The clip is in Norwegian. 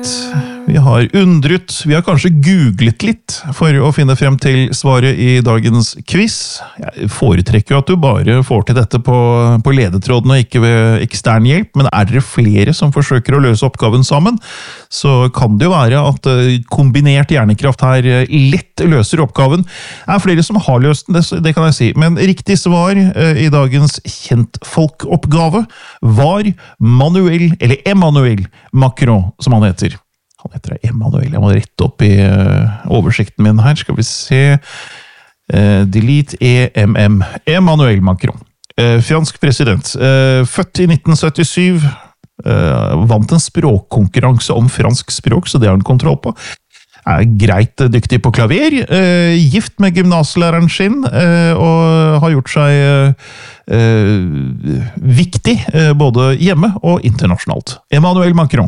tenkt, vi har undret, vi har kanskje googlet litt for å finne frem til svaret i dagens quiz. Jeg foretrekker jo at du bare får til dette på ledetråden og ikke ved ekstern hjelp, men er dere flere som forsøker å løse oppgaven sammen, så kan det jo være at kombinert hjernekraft her lett løser oppgaven. Det er flere som har løst den, det kan jeg si, men riktig svar i dagens kjentfolkoppgave var Emmanuel Macron, som han heter. Han heter Emmanuel, jeg må rette opp i oversikten min her, skal vi se. Delete EMM. Emmanuel Macron. Fransk president. Født i 1977, vant en språkkonkurranse om fransk språk, så det har han kontroll på. Er greit dyktig på klaver, gift med gymnaslæreren sin, og har gjort seg viktig både hjemme og internasjonalt. Emmanuel Macron.